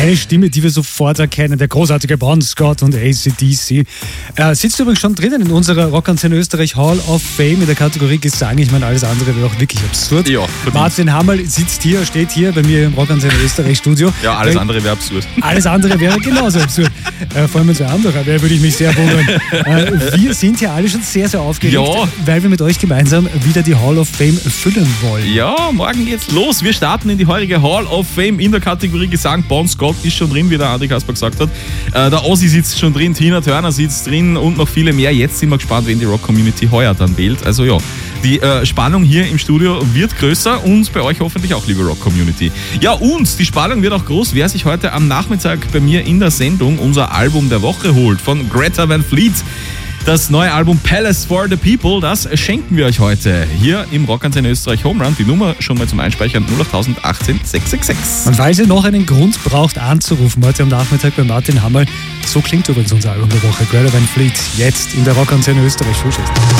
Eine Stimme, die wir sofort erkennen, der großartige Bon Scott und AC/DC. Sitzt übrigens schon drinnen in unserer Rockantenne Österreich Hall of Fame in der Kategorie Gesang. Ich meine, alles andere wäre auch wirklich absurd. Ja, Martin Hammerl steht hier bei mir im Rockantenne Österreich Studio. Ja, alles andere wäre absurd. Alles andere wäre genauso absurd. Vor allem zwei andere, würde ich mich sehr wundern. Wir sind hier alle schon sehr, sehr aufgeregt, weil wir mit euch gemeinsam wieder die Hall of Fame füllen wollen. Ja, morgen geht's los. Wir starten in die heurige Hall of Fame in der Kategorie Gesang. Bon Scott ist schon drin, wie der Andi Kasper gesagt hat. Der Ozzy sitzt schon drin, Tina Turner sitzt drin und noch viele mehr. Jetzt sind wir gespannt, wen die Rock-Community heuer dann wählt. Also ja, die Spannung hier im Studio wird größer und bei euch hoffentlich auch, liebe Rock-Community. Ja, und die Spannung wird auch groß, wer sich heute am Nachmittag bei mir in der Sendung unser Album der Woche holt von Greta Van Fleet. Das neue Album Palace for the People, das schenken wir euch heute hier im Rockantenne Österreich Home Run. Die Nummer schon mal zum Einspeichern 08000 18 666. Und weil sie noch einen Grund braucht anzurufen, heute am Nachmittag bei Martin Hammerl, so klingt übrigens unser Album der Woche, Greta Van Fleet, jetzt in der Rockantenne Österreich Frühschicht.